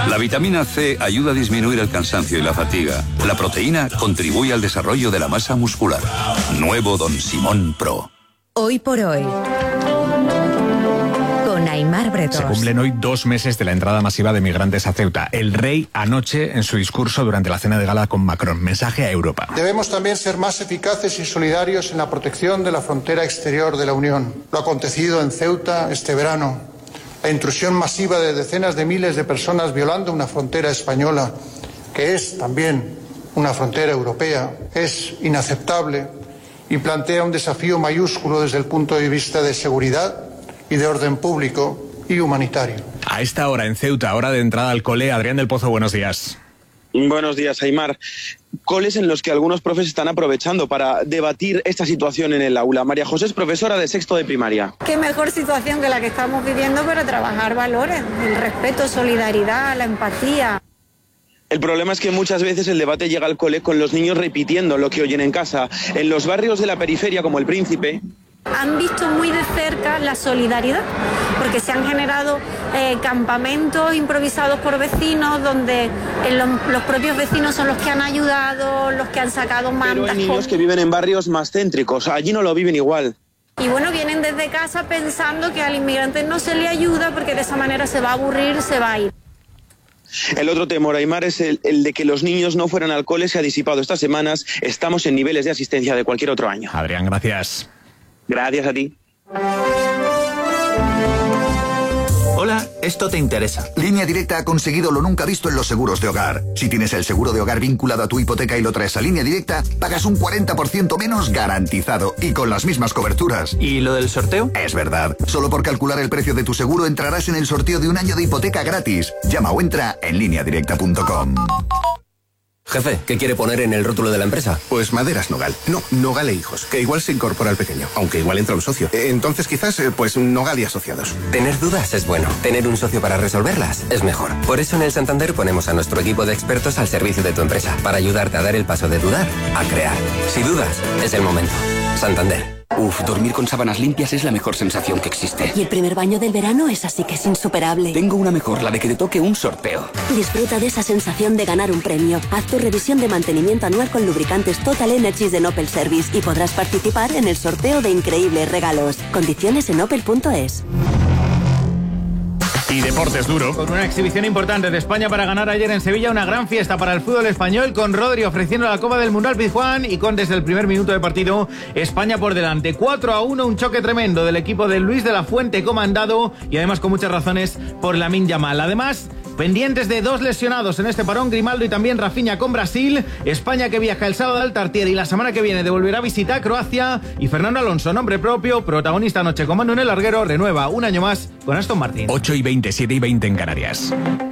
La vitamina C ayuda a disminuir el cansancio y la fatiga. La proteína contribuye al desarrollo de la masa muscular. Nuevo Don Simón Pro. Hoy por hoy, con Aimar Bretos. Se cumplen hoy 2 meses de la entrada masiva de migrantes a Ceuta. El rey anoche en su discurso durante la cena de gala con Macron. Mensaje a Europa. Debemos también ser más eficaces y solidarios en la protección de la frontera exterior de la Unión. Lo acontecido en Ceuta este verano, la intrusión masiva de decenas de miles de personas violando una frontera española, que es también una frontera europea, es inaceptable y plantea un desafío mayúsculo desde el punto de vista de seguridad y de orden público y humanitario. A esta hora en Ceuta, hora de entrada al cole, Adrián del Pozo, buenos días. Buenos días, Aimar. Coles en los que algunos profes están aprovechando para debatir esta situación en el aula. María José es profesora de sexto de primaria. Qué mejor situación que la que estamos viviendo para trabajar valores, el respeto, solidaridad, la empatía. El problema es que muchas veces el debate llega al cole con los niños repitiendo lo que oyen en casa. En los barrios de la periferia, como El Príncipe, han visto muy de cerca la solidaridad, porque se han generado campamentos improvisados por vecinos, donde los propios vecinos son los que han ayudado, los que han sacado mantas. Pero hay niños que viven en barrios más céntricos, allí no lo viven igual. Y bueno, vienen desde casa pensando que al inmigrante no se le ayuda porque de esa manera se va a aburrir, se va a ir. El otro temor, Aimar, es el de que los niños no fueran al cole. Se ha disipado estas semanas. Estamos en niveles de asistencia de cualquier otro año. Adrián, gracias. Gracias a ti. Hola, esto te interesa. Línea Directa ha conseguido lo nunca visto en los seguros de hogar. Si tienes el seguro de hogar vinculado a tu hipoteca y lo traes a Línea Directa, pagas un 40% menos garantizado y con las mismas coberturas. ¿Y lo del sorteo? Es verdad. Solo por calcular el precio de tu seguro entrarás en el sorteo de un año de hipoteca gratis. Llama o entra en lineadirecta.com. Jefe, ¿qué quiere poner en el rótulo de la empresa? Pues Maderas Nogal. No, Nogal e Hijos, que igual se incorpora al pequeño, aunque igual entra un socio. Entonces quizás, pues Nogal y Asociados. Tener dudas es bueno. Tener un socio para resolverlas es mejor. Por eso en el Santander ponemos a nuestro equipo de expertos al servicio de tu empresa, para ayudarte a dar el paso de dudar a crear. Si dudas, es el momento. Santander. Dormir con sábanas limpias es la mejor sensación que existe. Y el primer baño del verano es así que es insuperable. Tengo una mejor, la de que te toque un sorteo. Disfruta de esa sensación de ganar un premio. Haz tu revisión de mantenimiento anual con lubricantes Total Energies de Opel Service y podrás participar en el sorteo de increíbles regalos. Condiciones en opel.es. Y deportes duro. Con una exhibición importante de España para ganar ayer en Sevilla, una gran fiesta para el fútbol español, con Rodri ofreciendo la Copa del Mundo al Pizjuán y con desde el primer minuto de partido España por delante. 4-1, un choque tremendo del equipo de Luis de la Fuente comandado y además con muchas razones por Lamine Yamal. Además, pendientes de 2 lesionados en este parón, Grimaldo y también Rafinha con Brasil. España que viaja el sábado al Tartiere y la semana que viene devolverá visita a Croacia. Y Fernando Alonso, nombre propio, protagonista anoche con Manu en el larguero, renueva un año más con Aston Martin. 8:20, 7:20 en Canarias.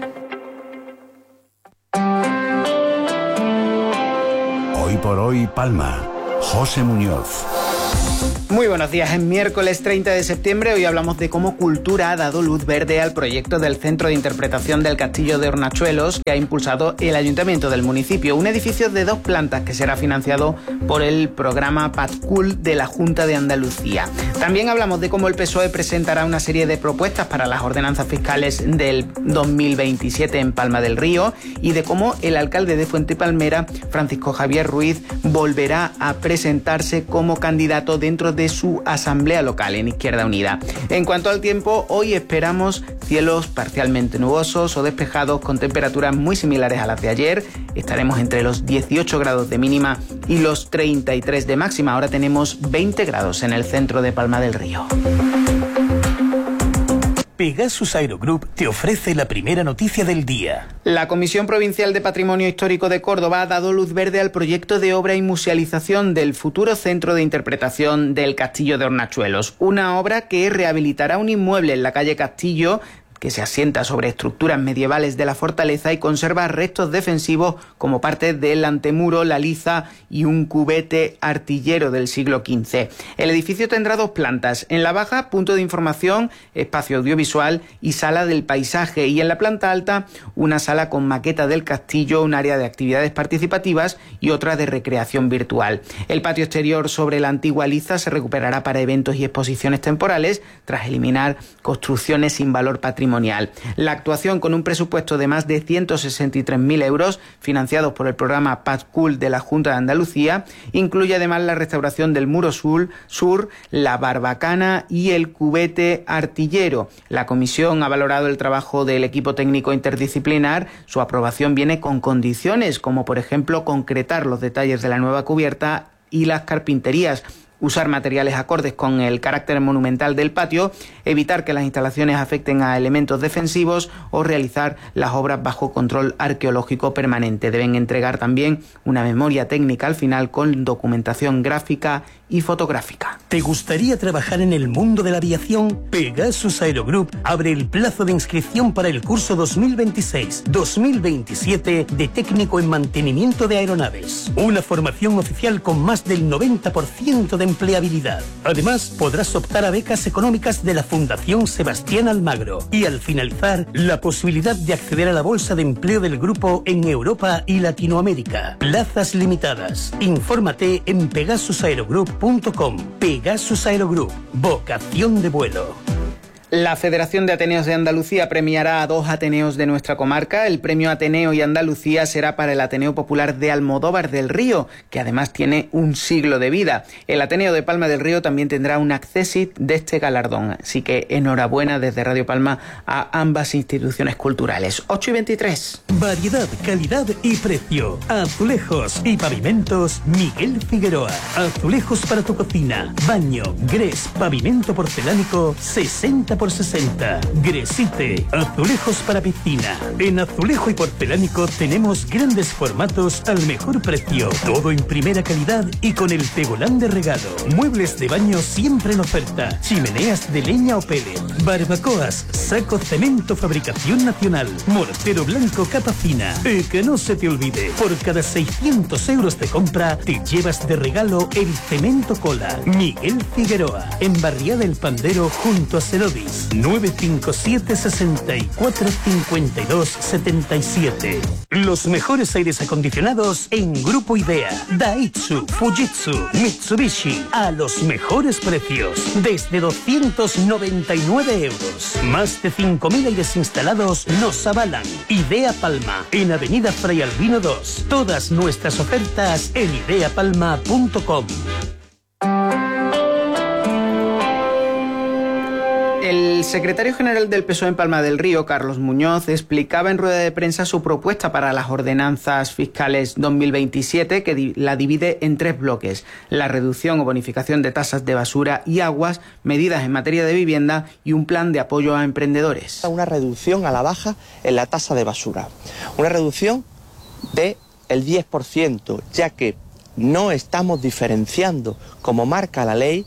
Hoy por hoy, Palma. José Muñoz. Muy buenos días. Es miércoles 30 de septiembre. Hoy hablamos de cómo Cultura ha dado luz verde al proyecto del Centro de Interpretación del Castillo de Hornachuelos que ha impulsado el Ayuntamiento del municipio. Un edificio de 2 plantas que será financiado por el programa PATCUL de la Junta de Andalucía. También hablamos de cómo el PSOE presentará una serie de propuestas para las ordenanzas fiscales del 2027 en Palma del Río y de cómo el alcalde de Fuente Palmera, Francisco Javier Ruiz, volverá a presentarse como candidato dentro de su asamblea local en Izquierda Unida. En cuanto al tiempo, hoy esperamos cielos parcialmente nubosos o despejados con temperaturas muy similares a las de ayer. Estaremos entre los 18 grados de mínima y los 33 de máxima. Ahora tenemos 20 grados en el centro de Palma del Río. Pegasus Aerogroup te ofrece la primera noticia del día. La Comisión Provincial de Patrimonio Histórico de Córdoba ha dado luz verde al proyecto de obra y musealización del futuro Centro de Interpretación del Castillo de Hornachuelos, una obra que rehabilitará un inmueble en la calle Castillo que se asienta sobre estructuras medievales de la fortaleza y conserva restos defensivos como parte del antemuro, la liza y un cubete artillero del siglo XV. El edificio tendrá 2 plantas. En la baja, punto de información, espacio audiovisual y sala del paisaje. Y en la planta alta, una sala con maqueta del castillo, un área de actividades participativas y otra de recreación virtual. El patio exterior sobre la antigua liza se recuperará para eventos y exposiciones temporales tras eliminar construcciones sin valor patrimonial patrimonial. La actuación, con un presupuesto de más de 163.000 euros, financiados por el programa Paz Cool de la Junta de Andalucía, incluye además la restauración del Muro Sur, la Barbacana y el Cubete Artillero. La comisión ha valorado el trabajo del equipo técnico interdisciplinar. Su aprobación viene con condiciones, como por ejemplo concretar los detalles de la nueva cubierta y las carpinterías, usar materiales acordes con el carácter monumental del patio, evitar que las instalaciones afecten a elementos defensivos o realizar las obras bajo control arqueológico permanente. Deben entregar también una memoria técnica al final con documentación gráfica y fotográfica. ¿Te gustaría trabajar en el mundo de la aviación? Pegasus Aerogroup abre el plazo de inscripción para el curso 2026-2027 de técnico en mantenimiento de aeronaves. Una formación oficial con más del 90% de empleabilidad. Además, podrás optar a becas económicas de la Fundación Sebastián Almagro y al finalizar, la posibilidad de acceder a la bolsa de empleo del grupo en Europa y Latinoamérica. Plazas limitadas. Infórmate en pegasusaerogroup.com. Pegasus Aerogroup. Vocación de vuelo. La Federación de Ateneos de Andalucía premiará a 2 ateneos de nuestra comarca. El premio Ateneo y Andalucía será para el Ateneo Popular de Almodóvar del Río, que además tiene un siglo de vida. El Ateneo de Palma del Río también tendrá un accésit de este galardón. Así que enhorabuena desde Radio Palma a ambas instituciones culturales. 8:23. Variedad, calidad y precio. Azulejos y pavimentos Miguel Figueroa. Azulejos para tu cocina, baño, grés, pavimento porcelánico 60 por 60. Gresite, azulejos para piscina. En azulejo y porcelánico tenemos grandes formatos al mejor precio. Todo en primera calidad y con el tegolán de regalo. Muebles de baño siempre en oferta. Chimeneas de leña o pellet. Barbacoas, saco cemento fabricación nacional. Mortero blanco capa fina. Y que no se te olvide, por cada 600 euros de compra te llevas de regalo el cemento cola. Miguel Figueroa, en Barriada del Pandero junto a Cerodis. 957 64 52 77. Los mejores aires acondicionados en Grupo Idea, Daihatsu, Fujitsu, Mitsubishi, a los mejores precios, desde 299 euros. Más de 5.000 aires instalados nos avalan. Idea Palma, en Avenida Fray Albino 2. Todas nuestras ofertas en ideapalma.com. El secretario general del PSOE en Palma del Río, Carlos Muñoz, explicaba en rueda de prensa su propuesta para las ordenanzas fiscales 2027, que la divide en 3 bloques: la reducción o bonificación de tasas de basura y aguas, medidas en materia de vivienda y un plan de apoyo a emprendedores. Una reducción a la baja en la tasa de basura, una reducción del 10%, ya que no estamos diferenciando, como marca la ley,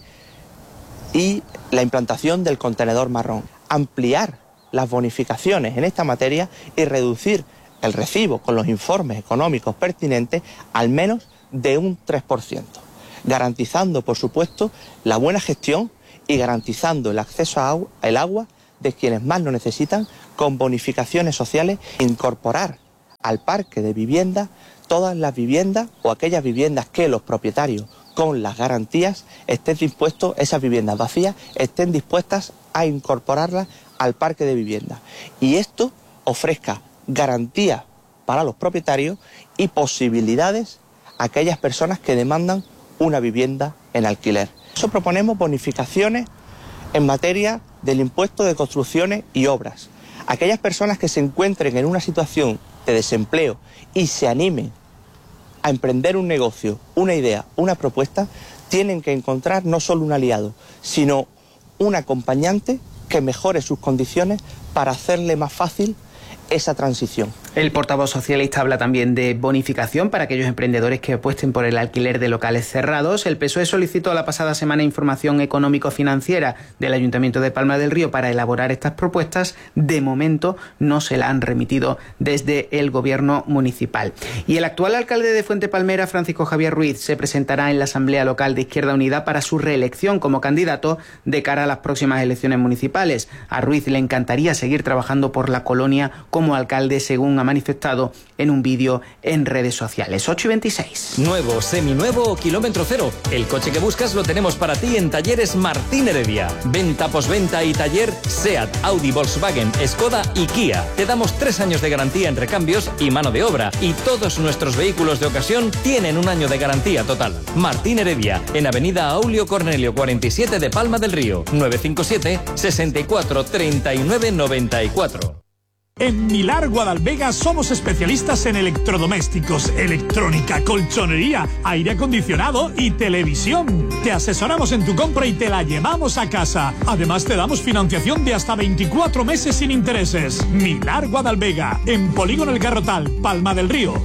y la implantación del contenedor marrón. Ampliar las bonificaciones en esta materia y reducir el recibo con los informes económicos pertinentes al menos de un 3%, garantizando, por supuesto, la buena gestión y garantizando el acceso al agua de quienes más lo necesitan, con bonificaciones sociales. Incorporar al parque de vivienda todas las viviendas o aquellas viviendas que los propietarios, con las garantías, estén dispuestos, esas viviendas vacías, estén dispuestas a incorporarlas al parque de vivienda. Y esto ofrezca garantías para los propietarios y posibilidades a aquellas personas que demandan una vivienda en alquiler. Por eso proponemos bonificaciones en materia del impuesto de construcciones y obras. Aquellas personas que se encuentren en una situación de desempleo y se animen a emprender un negocio, una idea, una propuesta, tienen que encontrar no solo un aliado, sino un acompañante que mejore sus condiciones para hacerle más fácil esa transición. El portavoz socialista habla también de bonificación para aquellos emprendedores que apuesten por el alquiler de locales cerrados. El PSOE solicitó la pasada semana información económico-financiera del Ayuntamiento de Palma del Río para elaborar estas propuestas. De momento no se la han remitido desde el gobierno municipal. Y el actual alcalde de Fuente Palmera, Francisco Javier Ruiz, se presentará en la Asamblea Local de Izquierda Unida para su reelección como candidato de cara a las próximas elecciones municipales. A Ruiz le encantaría seguir trabajando por la colonia como alcalde, según ha manifestado en un vídeo en redes sociales. 8:26. Nuevo, seminuevo o kilómetro cero. El coche que buscas lo tenemos para ti en Talleres Martín Heredia. Venta, posventa y taller SEAT, Audi, Volkswagen, Skoda y Kia. Te damos 3 años de garantía en recambios y mano de obra. Y todos nuestros vehículos de ocasión tienen 1 año de garantía total. Martín Heredia, en Avenida Aulio Cornelio 47 de Palma del Río. 957 64 39 94. En Milar Guadalvega somos especialistas en electrodomésticos, electrónica, colchonería, aire acondicionado y televisión. Te asesoramos en tu compra y te la llevamos a casa. Además te damos financiación de hasta 24 meses sin intereses. Milar Guadalvega, en Polígono El Garrotal, Palma del Río.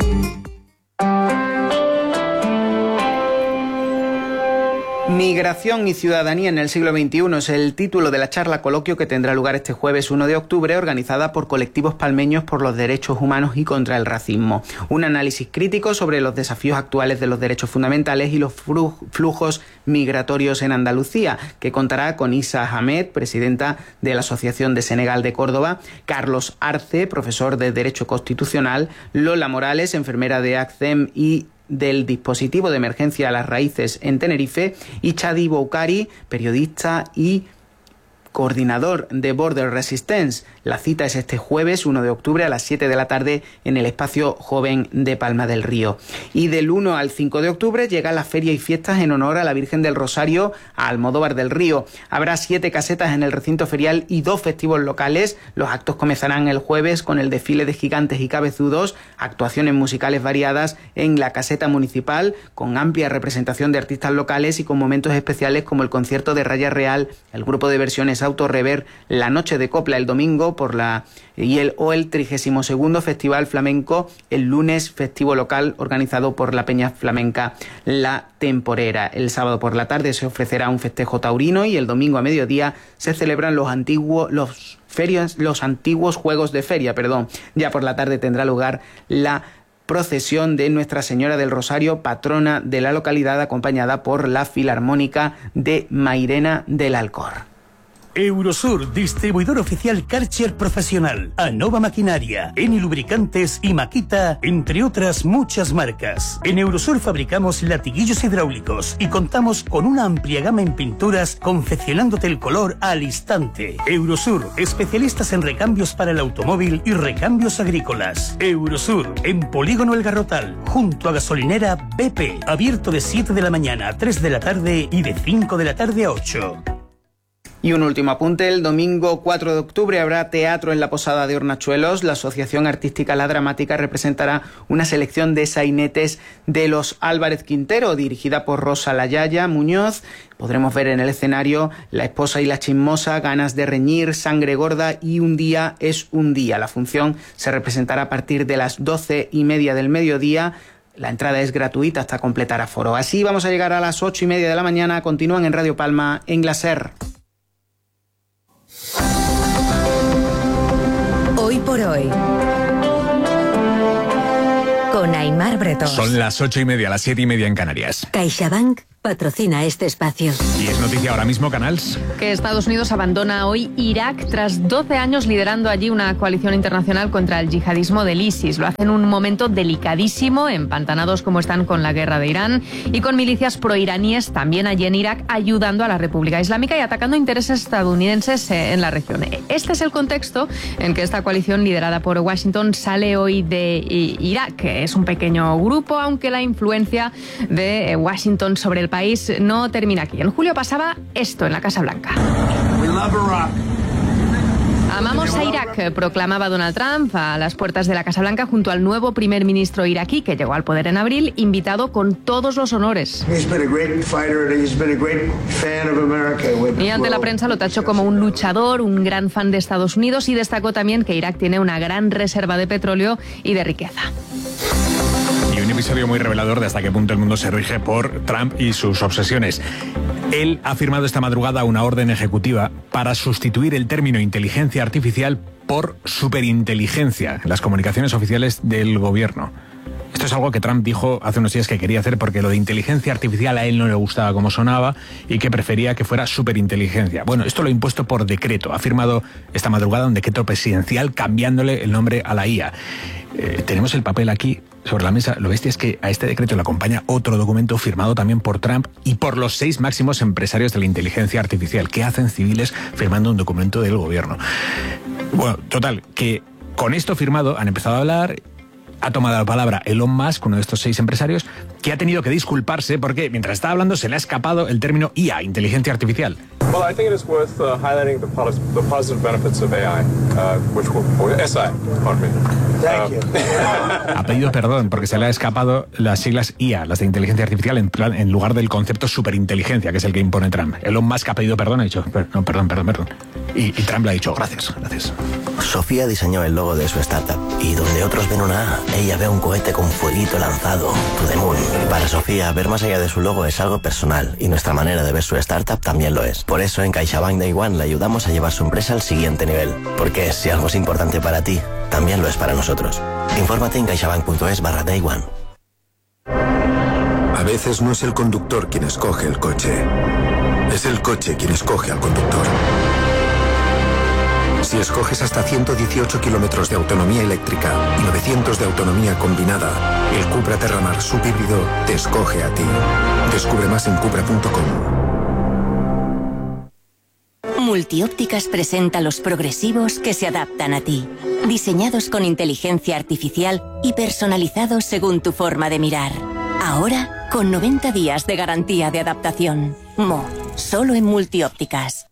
Migración y ciudadanía en el siglo XXI es el título de la charla coloquio que tendrá lugar este jueves 1 de octubre, organizada por colectivos palmeños por los derechos humanos y contra el racismo. Un análisis crítico sobre los desafíos actuales de los derechos fundamentales y los flujos migratorios en Andalucía, que contará con Isa Ahmed, presidenta de la Asociación de Senegal de Córdoba, Carlos Arce, profesor de Derecho Constitucional, Lola Morales, enfermera de ACCEM y del dispositivo de emergencia a las raíces en Tenerife, y Chadi Boukari, periodista y coordinador de Border Resistance. La cita es este jueves 1 de octubre a las 7 de la tarde en el Espacio Joven de Palma del Río. Y del 1 al 5 de octubre llega la feria y fiestas en honor a la Virgen del Rosario a Almodóvar del Río. Habrá 7 casetas en el recinto ferial y 2 festivos locales. Los actos comenzarán el jueves con el desfile de gigantes y cabezudos, actuaciones musicales variadas en la caseta municipal, con amplia representación de artistas locales y con momentos especiales como el concierto de Raya Real, el grupo de versiones Autorrever, la noche de copla el domingo el 32º Festival Flamenco el lunes, festivo local organizado por la Peña Flamenca La Temporera. El sábado por la tarde se ofrecerá un festejo taurino y el domingo a mediodía se celebran los antiguos juegos de feria. Ya por la tarde tendrá lugar la procesión de Nuestra Señora del Rosario, patrona de la localidad, acompañada por la Filarmónica de Mairena del Alcor. Eurosur, distribuidor oficial Karcher Profesional, Anova Maquinaria, Eni Lubricantes y Makita, entre otras muchas marcas. En Eurosur fabricamos latiguillos hidráulicos y contamos con una amplia gama en pinturas, confeccionándote el color al instante. Eurosur, especialistas en recambios para el automóvil y recambios agrícolas. Eurosur, en Polígono El Garrotal, junto a gasolinera BP, abierto de 7 de la mañana a 3 de la tarde y de 5 de la tarde a 8. Y un último apunte, el domingo 4 de octubre habrá teatro en la Posada de Hornachuelos. La Asociación Artística La Dramática representará una selección de sainetes de los Álvarez Quintero, dirigida por Rosa Layaya Muñoz. Podremos ver en el escenario La esposa y la chismosa, Ganas de reñir, Sangre gorda y Un día es un día. La función se representará a partir de las 12:30 del mediodía. La entrada es gratuita hasta completar aforo. Así vamos a llegar a las 8:30 de la mañana. Continúan en Radio Palma, en Glaser. Hoy por hoy, con Aimar Bretón. Son las 8:30, las 7:30 en Canarias. CaixaBank patrocina este espacio. Y es noticia ahora mismo, Canals, que Estados Unidos abandona hoy Irak tras 12 años liderando allí una coalición internacional contra el yihadismo del ISIS. Lo hace en un momento delicadísimo, empantanados como están con la guerra de Irán y con milicias proiraníes también allí en Irak, ayudando a la República Islámica y atacando intereses estadounidenses en la región. Este es el contexto en que esta coalición liderada por Washington sale hoy de Irak, que es un pequeño grupo, aunque la influencia de Washington sobre el país no termina aquí. En julio pasaba esto en la Casa Blanca. Amamos a Irak, proclamaba Donald Trump a las puertas de la Casa Blanca junto al nuevo primer ministro iraquí que llegó al poder en abril, invitado con todos los honores. Y ante la prensa lo tachó como un luchador, un gran fan de Estados Unidos y destacó también que Irak tiene una gran reserva de petróleo y de riqueza. Y un episodio muy revelador de hasta qué punto el mundo se rige por Trump y sus obsesiones. Él ha firmado esta madrugada una orden ejecutiva para sustituir el término inteligencia artificial por superinteligencia en las comunicaciones oficiales del gobierno. Esto Esto es algo que Trump dijo hace unos días que quería hacer porque lo de inteligencia artificial a él no le gustaba como sonaba y que prefería que fuera superinteligencia. Bueno, esto lo ha impuesto por decreto. Ha firmado esta madrugada un decreto presidencial cambiándole el nombre a la IA. Tenemos el papel aquí sobre la mesa. Lo bestia es que a este decreto le acompaña otro documento firmado también por Trump y por los 6 máximos empresarios de la inteligencia artificial. ¿Qué hacen civiles firmando un documento del gobierno? Bueno, total, que con esto firmado han empezado a hablar. Ha tomado la palabra Elon Musk, uno de estos 6 empresarios, que ha tenido que disculparse porque mientras estaba hablando se le ha escapado el término IA, inteligencia artificial. Well, I think it is worth highlighting the positive benefits of AI, SI, pardon me. Thank you. Ha pedido perdón porque se le ha escapado las siglas IA, las de inteligencia artificial, en lugar del concepto superinteligencia, que es el que impone Trump. Elon Musk ha pedido perdón, ha dicho, no, perdón. Y Trump le ha dicho, gracias. Sofía diseñó el logo de su startup y donde otros ven una A, ella ve un cohete con fueguito lanzado, to the moon. Para Sofía, ver más allá de su logo es algo personal y nuestra manera de ver su startup también lo es. Por eso en CaixaBank Day One le ayudamos a llevar su empresa al siguiente nivel. Porque si algo es importante para ti, también lo es para nosotros. Infórmate en caixabank.es/Day One. A veces no es el conductor quien escoge el coche, es el coche quien escoge al conductor. Si escoges hasta 118 kilómetros de autonomía eléctrica y 900 de autonomía combinada, el Cupra Terramar subhíbrido te escoge a ti. Descubre más en cupra.com. Multiópticas presenta los progresivos que se adaptan a ti. Diseñados con inteligencia artificial y personalizados según tu forma de mirar. Ahora, con 90 días de garantía de adaptación. Solo en Multiópticas.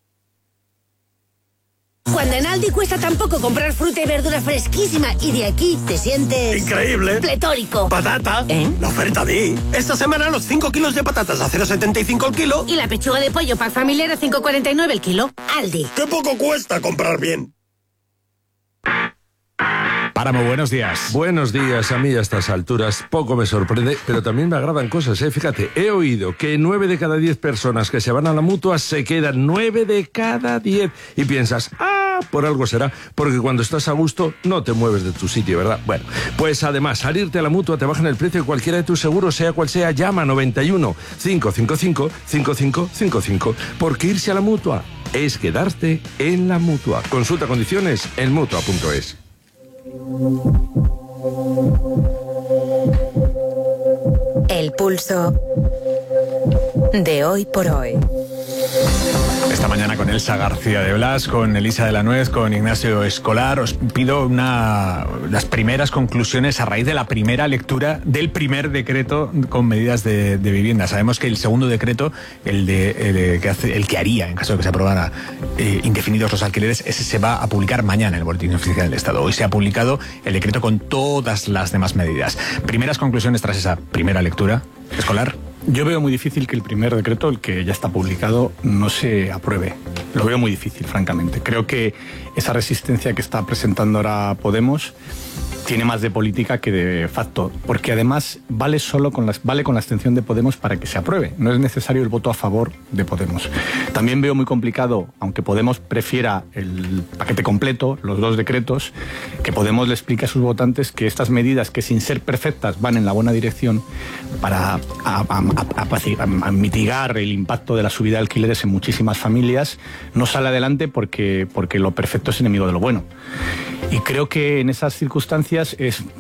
Cuando en Aldi cuesta tan poco comprar fruta y verdura fresquísima y de aquí te sientes... ¡increíble! ¡Pletórico! ¡Patata! La oferta de... Esta semana los 5 kilos de patatas a 0,75 el kilo. Y la pechuga de pollo pack familiar a 5,49 el kilo. Aldi. ¡Qué poco cuesta comprar bien! Páramo, buenos días. Buenos días. A mí a estas alturas poco me sorprende, pero también me agradan cosas, Fíjate, he oído que 9 de cada 10 personas que se van a la Mutua se quedan. 9 de cada 10. Y piensas, por algo será, porque cuando estás a gusto no te mueves de tu sitio, ¿verdad? Bueno, pues además, al irte a la Mutua te bajan el precio de cualquiera de tus seguros, sea cual sea. Llama 91 555 5555, porque irse a la Mutua es quedarte en la Mutua. Consulta condiciones en Mutua.es. El pulso de hoy por hoy. Esta mañana con Elsa García de Blas, con Elisa de la Nuez, con Ignacio Escolar, os pido las primeras conclusiones a raíz de la primera lectura del primer decreto con medidas de vivienda. Sabemos que el segundo decreto, el que haría, en caso de que se aprobara, indefinidos los alquileres, ese se va a publicar mañana en el Boletín Oficial del Estado. Hoy se ha publicado el decreto con todas las demás medidas. Primeras conclusiones tras esa primera lectura, Escolar. Yo veo muy difícil que el primer decreto, el que ya está publicado, no se apruebe. Lo veo muy difícil, francamente. Creo que esa resistencia que está presentando ahora Podemos tiene más de política que de facto, porque además vale con la abstención de Podemos para que se apruebe. No es necesario el voto a favor de Podemos. También veo muy complicado, aunque Podemos prefiera el paquete completo, los 2 decretos, que Podemos le explique a sus votantes que estas medidas, que sin ser perfectas van en la buena dirección para a mitigar el impacto de la subida de alquileres en muchísimas familias, no sale adelante porque lo perfecto es enemigo de lo bueno. Y creo que en esas circunstancias es